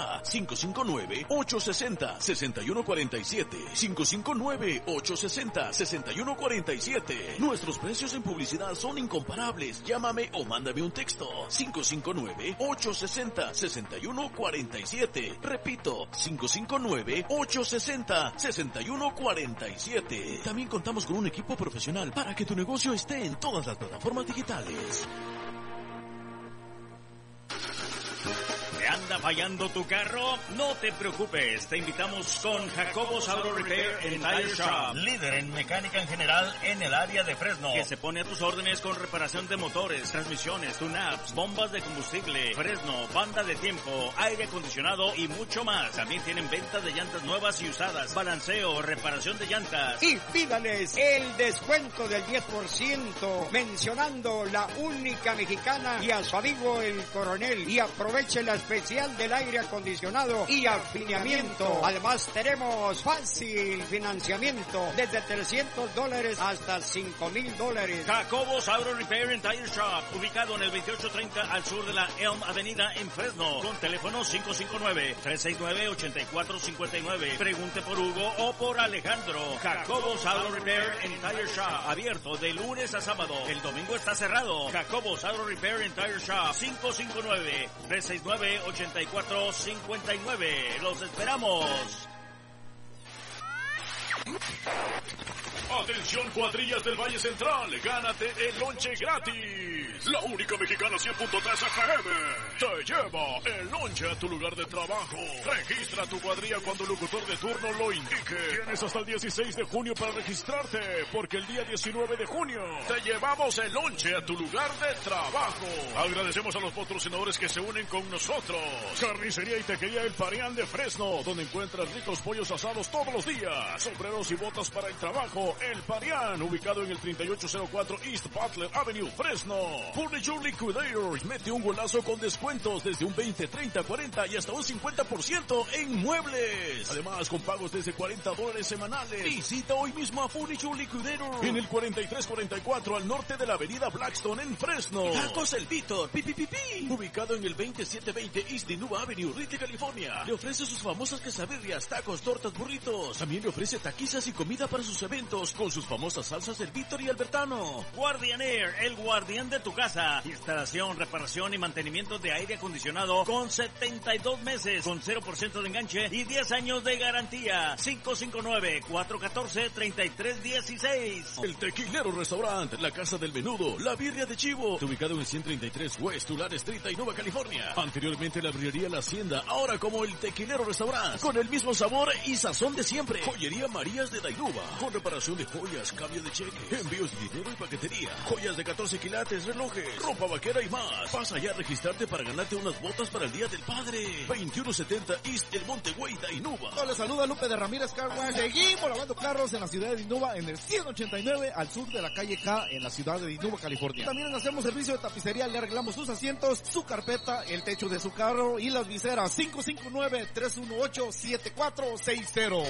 ya. 559-860-6147. 559-860-6147. Nuestros precios en publicidad son incomparables. Llámame o mándame un texto. 559-860-6147. Repito, 559-860-6147. También contamos con un equipo profesional para que tu negocio esté en todas las plataformas digitales. ¿Te anda fallando tu carro? No te preocupes, te invitamos con Jacobos Auto Repair and Tire Shop, líder en mecánica en general en el área de Fresno, que se pone a tus órdenes con reparación de motores, transmisiones, tune-ups, bombas de combustible, Fresno, banda de tiempo, aire acondicionado y mucho más. También tienen ventas de llantas nuevas y usadas, balanceo, reparación de llantas. Y pídales el descuento del 10% mencionando la única mexicana y a su amigo el coronel, y aproveche la especial del aire acondicionado y afinamiento. Además tenemos fácil financiamiento desde $300 hasta $5,000. Jacobos Auto Repair and Tire Shop, ubicado en el 2830 al sur de la Elm Avenida en Fresno, con teléfono 559-369-8459. Pregunte por Hugo o por Alejandro. Jacobos Auto Repair and Tire Shop, abierto de lunes a sábado. El domingo está cerrado. Jacobos Auto Repair and Tire Shop, 559-369-8459. Los esperamos. Atención, cuadrillas del Valle Central, gánate el lonche gratis. La única mexicana 100.3 FM te lleva el lonche a tu lugar de trabajo. Registra tu cuadrilla cuando el locutor de turno lo indique. Tienes hasta el 16 de junio para registrarte, porque el día 19 de junio te llevamos el lonche a tu lugar de trabajo. Agradecemos a los patrocinadores que se unen con nosotros. Carnicería y Tequería El Parián de Fresno, donde encuentras ricos pollos asados todos los días, sombreros y botas para el trabajo. El Parián, ubicado en el 3804 East Butler Avenue, Fresno. Furniture Liquidators, mete un golazo con descuentos desde un 20, 30, 40 y hasta un 50% en muebles. Además, con pagos desde $40 semanales. Visita hoy mismo a Furniture Liquidators en el 4344 al norte de la avenida Blackstone en Fresno. Tacos El Víctor, ubicado en el 2720 East Dinuba Avenue, Rite, California. Le ofrece sus famosas quesadillas, tacos, tortas, burritos. También le ofrece taquizas y comida para sus eventos con sus famosas salsas El Víctor y Albertano. Guardian Air, el guardián de tu casa. Instalación, reparación y mantenimiento de aire acondicionado con 72 meses, con 0% de enganche y 10 años de garantía. 559-414-3316. El Tequilero Restaurant, la Casa del Menudo, la Birria de Chivo, ubicado en el 133 West Tulare Street, Nueva California. Anteriormente la Birrería La Hacienda, ahora como el Tequilero Restaurant, con el mismo sabor y sazón de siempre. Joyería Marías de Dainuba, con reparación de joyas, cambio de cheque, envíos de dinero y paquetería, joyas de 14 quilates, relojes, ropa vaquera y más. Pasa ya a registrarte para ganarte unas botas para el Día del Padre. 2170 East El Monte Güey, Dainuba. Les saluda Lupe de Ramírez Carwash. Seguimos lavando carros en la ciudad de Dainuba, en el 189 al sur de la calle K, en la ciudad de Dainuba, California. También hacemos servicio de tapicería, le arreglamos sus asientos, su carpeta, el techo de su carro y las viseras. 559-318-7460.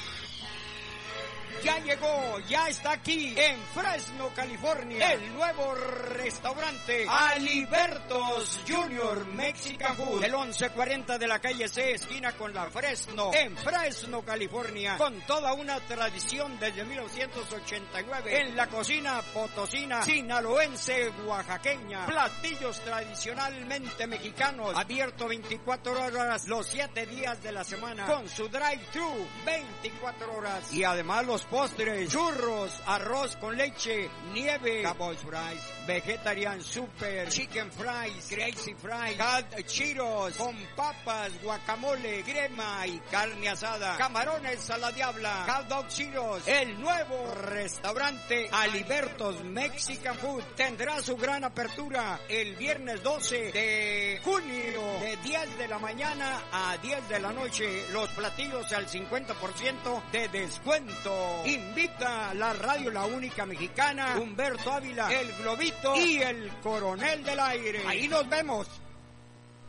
Ya llegó, ya está aquí en Fresno, California, el nuevo restaurante Alibertos Junior Mexican Food, el 1140 de la calle C, esquina con la Fresno, en Fresno, California, con toda una tradición desde 1989, en la cocina potosina, sinaloense, oaxaqueña, platillos tradicionalmente mexicanos, abierto 24 horas los 7 días de la semana, con su drive-thru 24 horas, y además los postres, churros, arroz con leche, nieve, Cowboy Fries, Vegetarian Super, Chicken Fries, Crazy Fries, Hot Cheetos, con papas, guacamole, crema y carne asada, camarones a la diabla, Hot Dog Cheetos. El nuevo restaurante Alibertos Mexican Food tendrá su gran apertura el viernes 12 de junio, de 10 de la mañana a 10 de la noche. Los platillos al 50% de descuento. Invita la radio La Única Mexicana, Humberto Ávila, el Globito y el Coronel del Aire. Ahí nos vemos.